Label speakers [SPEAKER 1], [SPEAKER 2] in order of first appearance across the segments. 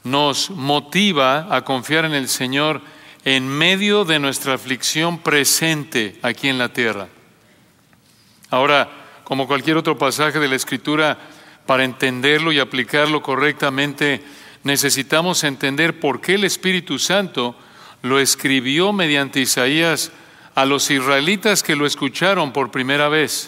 [SPEAKER 1] nos motiva a confiar en el Señor en medio de nuestra aflicción presente aquí en la tierra. Ahora, como cualquier otro pasaje de la Escritura, para entenderlo y aplicarlo correctamente, necesitamos entender por qué el Espíritu Santo lo escribió mediante Isaías a los israelitas que lo escucharon por primera vez.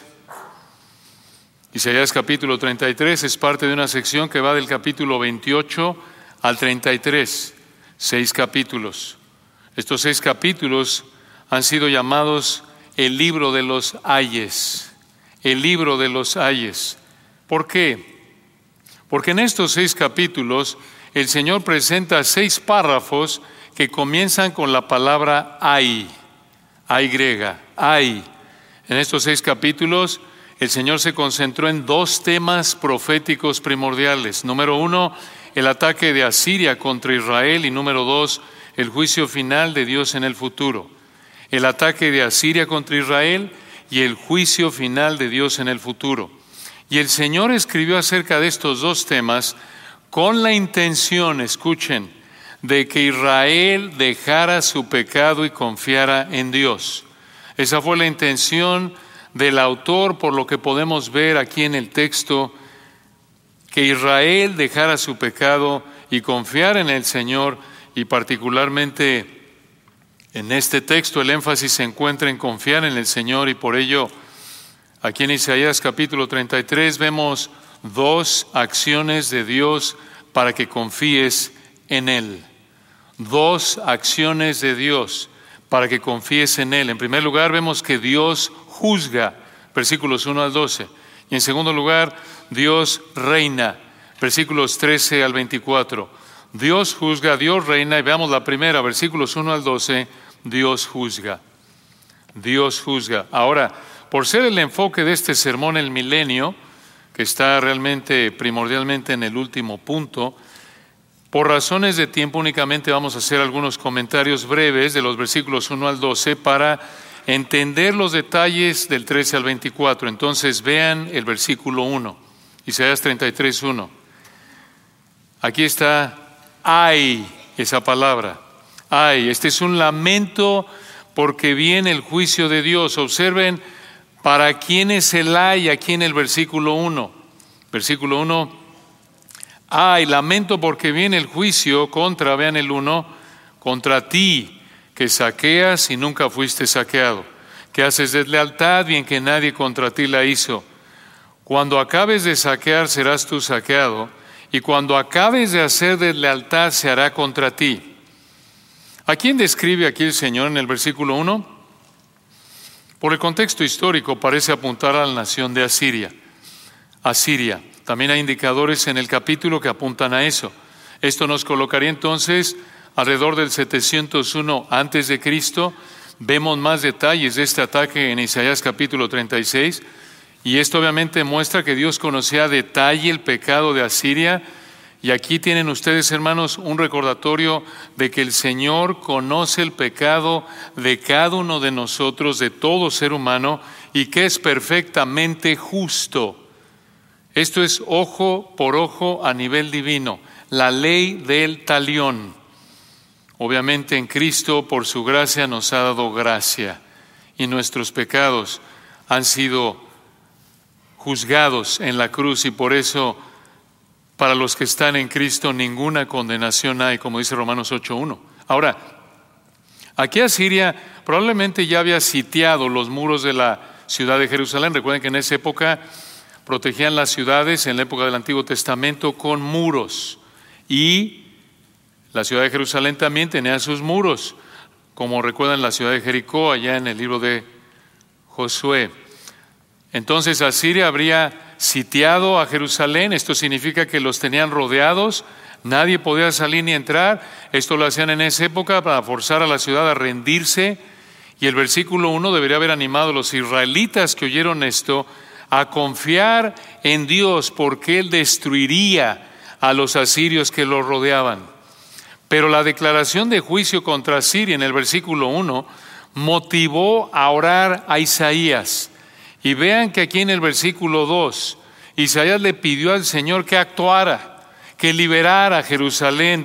[SPEAKER 1] Isaías capítulo 33 es parte de una sección que va del capítulo 28 al 33, 6 capítulos. Estos 6 capítulos han sido llamados el libro de los ayes, el libro de los ayes. ¿Por qué? Porque en estos 6 capítulos el Señor presenta 6 párrafos que comienzan con la palabra ay griega, ay. En estos 6 capítulos el Señor se concentró en 2 temas proféticos primordiales. Número 1, el ataque de Asiria contra Israel, y número 2, el juicio final de Dios en el futuro. El ataque de Asiria contra Israel y el juicio final de Dios en el futuro. Y el Señor escribió acerca de estos 2 temas con la intención, escuchen, de que Israel dejara su pecado y confiara en Dios. Esa fue la intención del autor, por lo que podemos ver aquí en el texto, que Israel dejara su pecado y confiara en el Señor, y particularmente en este texto el énfasis se encuentra en confiar en el Señor, y por ello aquí en Isaías capítulo 33 vemos 2 acciones de Dios para que confíes en Él. 2 acciones de Dios para que confíes en Él. En primer lugar, vemos que Dios juzga, versículos 1 al 12. Y en segundo lugar, Dios reina, versículos 13 al 24. Dios juzga, Dios reina, y veamos la primera, versículos 1 al 12, Dios juzga. Dios juzga. Ahora, por ser el enfoque de este sermón el milenio, que está realmente primordialmente en el último punto, por razones de tiempo únicamente vamos a hacer algunos comentarios breves de los versículos 1 al 12 para entender los detalles del 13 al 24. Entonces vean el versículo 1, Isaías 33, 1. Aquí está ay, esa palabra, ay. Este es un lamento porque viene el juicio de Dios. Observen para quién es el ay aquí en el versículo 1. Versículo 1. Ay, lamento porque viene el juicio contra, vean el 1, contra ti, que saqueas y nunca fuiste saqueado, que haces deslealtad bien que nadie contra ti la hizo. Cuando acabes de saquear serás tú saqueado, y cuando acabes de hacer deslealtad se hará contra ti. ¿A quién describe aquí el Señor en el versículo 1? Por el contexto histórico parece apuntar a la nación de Asiria. Asiria. También hay indicadores en el capítulo que apuntan a eso. Esto nos colocaría entonces alrededor del 701 antes de Cristo. Vemos más detalles de este ataque en Isaías capítulo 36. Y esto obviamente muestra que Dios conocía a detalle el pecado de Asiria. Y aquí tienen ustedes, hermanos, un recordatorio de que el Señor conoce el pecado de cada uno de nosotros, de todo ser humano, y que es perfectamente justo. Esto es ojo por ojo a nivel divino, la ley del talión. Obviamente en Cristo, por su gracia, nos ha dado gracia, y nuestros pecados han sido juzgados en la cruz, y por eso para los que están en Cristo ninguna condenación hay, como dice Romanos 8:1. Ahora, aquí Asiria probablemente ya había sitiado los muros de la ciudad de Jerusalén. Recuerden que en esa época protegían las ciudades en la época del Antiguo Testamento con muros, y la ciudad de Jerusalén también tenía sus muros, como recuerdan la ciudad de Jericó allá en el libro de Josué. Entonces Asiria habría sitiado a Jerusalén. Esto significa que los tenían rodeados, nadie podía salir ni entrar. Esto lo hacían en esa época para forzar a la ciudad a rendirse, y el versículo 1 debería haber animado a los israelitas que oyeron esto a confiar en Dios, porque Él destruiría a los asirios que los rodeaban. Pero la declaración de juicio contra Asiria en el versículo 1 motivó a orar a Isaías. Y vean que aquí en el versículo 2, Isaías le pidió al Señor que actuara, que liberara a Jerusalén